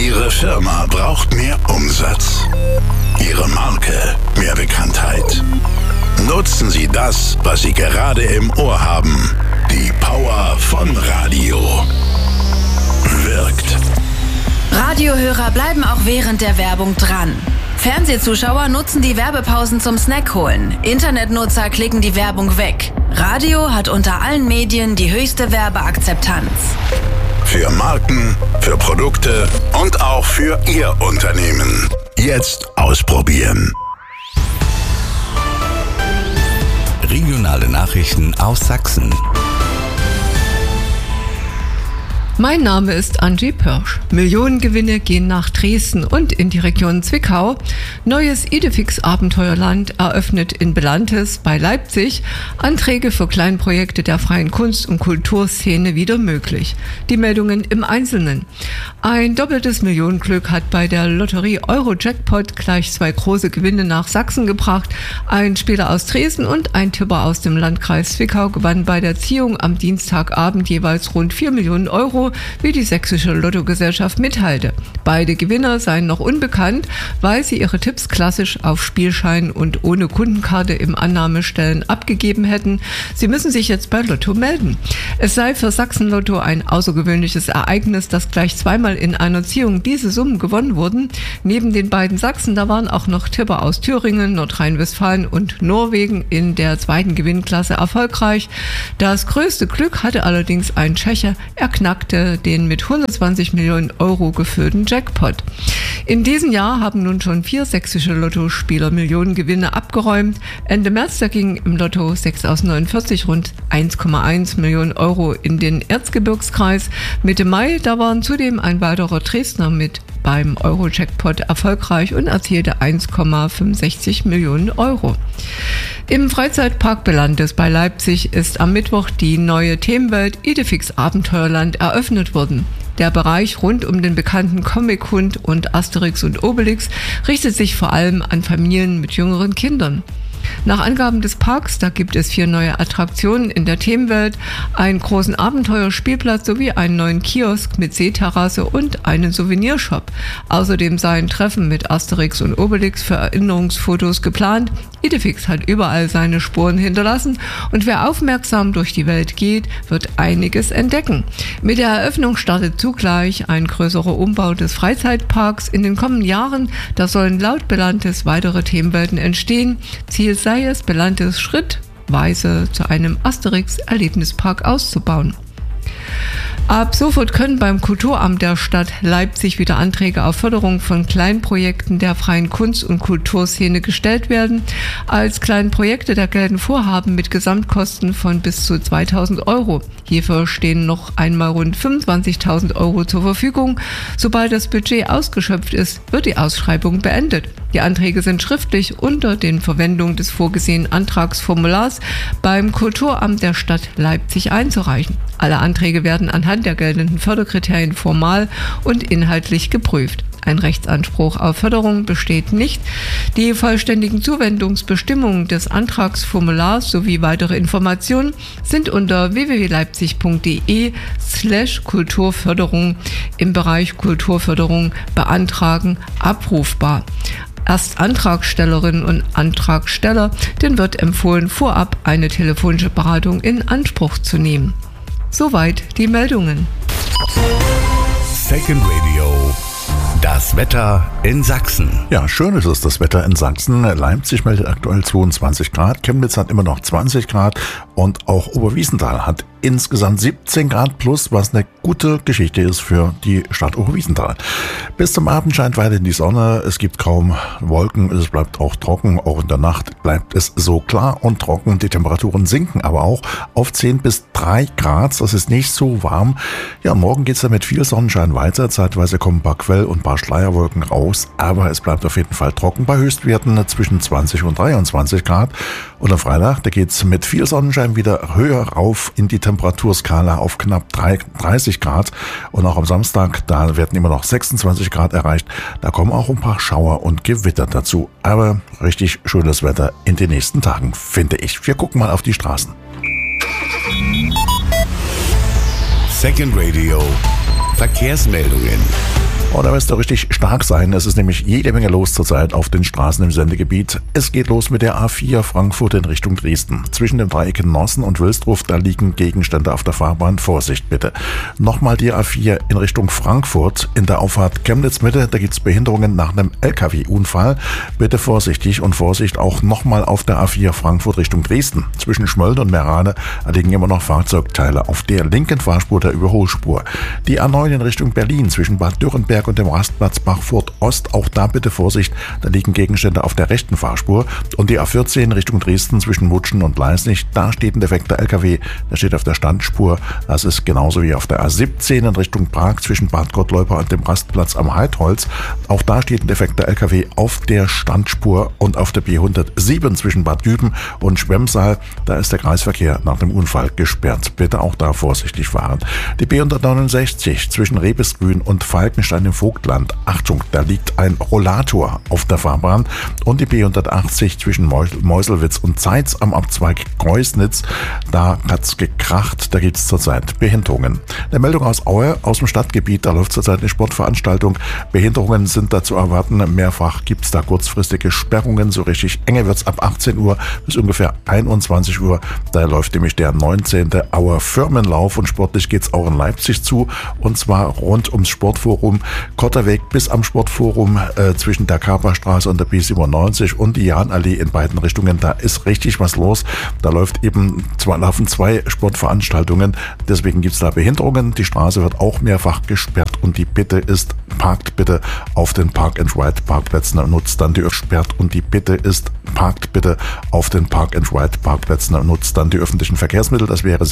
Ihre Firma braucht mehr Umsatz. Ihre Marke mehr Bekanntheit. Nutzen Sie das, was Sie gerade im Ohr haben. Die Power von Radio. Wirkt. Radiohörer bleiben auch während der Werbung dran. Fernsehzuschauer nutzen die Werbepausen zum Snack holen. Internetnutzer klicken die Werbung weg. Radio hat unter allen Medien die höchste Werbeakzeptanz. Für Marken, für Produkte und auch für Ihr Unternehmen. Jetzt ausprobieren. Regionale Nachrichten aus Sachsen. Mein Name ist Angie Pörsch. Millionengewinne gehen nach Dresden und in die Region Zwickau. Neues Idefix Abenteuerland eröffnet in Belantes bei Leipzig. Anträge für Kleinprojekte der freien Kunst- und Kulturszene wieder möglich. Die Meldungen im Einzelnen. Ein doppeltes Millionenglück hat bei der Lotterie Euro-Jackpot gleich 2 große Gewinne nach Sachsen gebracht. Ein Spieler aus Dresden und ein Tipper aus dem Landkreis Zwickau gewann bei der Ziehung am Dienstagabend jeweils rund 4 Millionen Euro, wie die sächsische Lottogesellschaft mitteilte. Beide Gewinner seien noch unbekannt, weil sie ihre Tipps klassisch auf Spielschein und ohne Kundenkarte im Annahmestellen abgegeben hätten. Sie müssen sich jetzt bei Lotto melden. Es sei für Sachsen-Lotto ein außergewöhnliches Ereignis, dass gleich zweimal in einer Ziehung diese Summen gewonnen wurden. Neben den beiden Sachsen, da waren auch noch Tipper aus Thüringen, Nordrhein-Westfalen und Norwegen in der zweiten Gewinnklasse erfolgreich. Das größte Glück hatte allerdings ein Tscheche. Er knackte den mit 120 Millionen Euro gefüllten Jackpot. In diesem Jahr haben nun schon 4 sächsische Lottospieler Millionengewinne abgeräumt. Ende März, da gingen im Lotto 6 aus 49 rund 1,1 Millionen Euro in den Erzgebirgskreis. Mitte Mai, da waren zudem ein weiterer Dresdner mit beim Euro-Jackpot erfolgreich und erzielte 1,65 Millionen Euro. Im Freizeitpark Belantes bei Leipzig ist am Mittwoch die neue Themenwelt Idefix Abenteuerland eröffnet worden. Der Bereich rund um den bekannten Comic-Hund und Asterix und Obelix richtet sich vor allem an Familien mit jüngeren Kindern. Nach Angaben des Parks, da gibt es 4 neue Attraktionen in der Themenwelt, einen großen Abenteuerspielplatz sowie einen neuen Kiosk mit Seeterrasse und einen Souvenirshop. Außerdem seien Treffen mit Asterix und Obelix für Erinnerungsfotos geplant. Idefix hat überall seine Spuren hinterlassen und wer aufmerksam durch die Welt geht, wird einiges entdecken. Mit der Eröffnung startet zugleich ein größerer Umbau des Freizeitparks. In den kommenden Jahren, da sollen laut Belantes weitere Themenwelten entstehen. Ziel sei es, Belantes schrittweise zu einem Asterix-Erlebnispark auszubauen. Ab sofort können beim Kulturamt der Stadt Leipzig wieder Anträge auf Förderung von Kleinprojekten der freien Kunst- und Kulturszene gestellt werden. Als Kleinprojekte da gelten Vorhaben mit Gesamtkosten von bis zu 2.000 Euro. Hierfür stehen noch einmal rund 25.000 Euro zur Verfügung. Sobald das Budget ausgeschöpft ist, wird die Ausschreibung beendet. Die Anträge sind schriftlich unter den Verwendung des vorgesehenen Antragsformulars beim Kulturamt der Stadt Leipzig einzureichen. Alle Anträge werden anhand der geltenden Förderkriterien formal und inhaltlich geprüft. Ein Rechtsanspruch auf Förderung besteht nicht. Die vollständigen Zuwendungsbestimmungen des Antragsformulars sowie weitere Informationen sind unter www.leipzig.de/Kulturförderung im Bereich Kulturförderung beantragen abrufbar. Erst Antragstellerinnen und Antragsteller, denen wird empfohlen, vorab eine telefonische Beratung in Anspruch zu nehmen. Soweit die Meldungen. Second Radio. Das Wetter in Sachsen. Ja, schön ist es, das Wetter in Sachsen. Leipzig meldet aktuell 22 Grad, Chemnitz hat immer noch 20 Grad und auch Oberwiesenthal hat insgesamt 17 Grad plus, was eine gute Geschichte ist für die Stadt Oberwiesenthal. Bis zum Abend scheint weiterhin die Sonne, es gibt kaum Wolken, es bleibt auch trocken, auch in der Nacht bleibt es so klar und trocken. Die Temperaturen sinken aber auch auf 10 bis 3 Grad, das ist nicht so warm. Ja, morgen geht es dann mit viel Sonnenschein weiter, zeitweise kommen ein paar Quell- und ein paar Schleierwolken raus, aber es bleibt auf jeden Fall trocken bei Höchstwerten zwischen 20 und 23 Grad. Und am Freitag, da geht es mit viel Sonnenschein wieder höher rauf in die Temperaturskala auf knapp 30 Grad. Und auch am Samstag, da werden immer noch 26 Grad erreicht. Da kommen auch ein paar Schauer und Gewitter dazu. Aber richtig schönes Wetter in den nächsten Tagen, finde ich. Wir gucken mal auf die Straßen. Second Radio. Verkehrsmeldungen. Und da wirst du richtig stark sein. Es ist nämlich jede Menge los zurzeit auf den Straßen im Sendegebiet. Es geht los mit der A4 Frankfurt in Richtung Dresden. Zwischen den Dreiecken Nossen und Wilsdruff, da liegen Gegenstände auf der Fahrbahn. Vorsicht bitte. Nochmal die A4 in Richtung Frankfurt in der Auffahrt Chemnitz-Mitte. Da gibt es Behinderungen nach einem LKW-Unfall. Bitte vorsichtig und Vorsicht auch nochmal auf der A4 Frankfurt Richtung Dresden. Zwischen Schmölln und Meerane liegen immer noch Fahrzeugteile auf der linken Fahrspur der Überholspur. Die A9 in Richtung Berlin zwischen Bad Dürrenberg und dem Rastplatz Bachfurt Ost. Auch da bitte Vorsicht, da liegen Gegenstände auf der rechten Fahrspur. Und die A14 Richtung Dresden zwischen Mutschen und Leisnig, da steht ein defekter LKW, der steht auf der Standspur. Das ist genauso wie auf der A17 in Richtung Prag zwischen Bad Gottleuba und dem Rastplatz am Heidholz. Auch da steht ein defekter LKW auf der Standspur. Und auf der B107 zwischen Bad Düben und Schwemmsaal, da ist der Kreisverkehr nach dem Unfall gesperrt. Bitte auch da vorsichtig fahren. Die B169 zwischen Rebesgrün und Falkenstein im Vogtland. Achtung, da liegt ein Rollator auf der Fahrbahn. Und die B180 zwischen Meuselwitz und Zeitz am Abzweig Kreusnitz. Da hat's gekracht, da gibt es zurzeit Behinderungen. Eine Meldung aus Aue, aus dem Stadtgebiet, da läuft zurzeit eine Sportveranstaltung. Behinderungen sind da zu erwarten. Mehrfach gibt es da kurzfristige Sperrungen. So richtig enge wird's ab 18 Uhr bis ungefähr 21 Uhr. Da läuft nämlich der 19. Auer Firmenlauf und sportlich geht's auch in Leipzig zu. Und zwar rund ums Sportforum Kotterweg bis am Sportforum zwischen der Kaperstraße und der B97 und die Jahnallee in beiden Richtungen. Da ist richtig was los. Da laufen zwei Sportveranstaltungen. Deswegen gibt's da Behinderungen. Die Straße wird auch mehrfach gesperrt und die Bitte ist, parkt bitte auf den Park-and-Ride-Parkplätzen und nutzt dann die öffentlichen Verkehrsmittel. Das wäre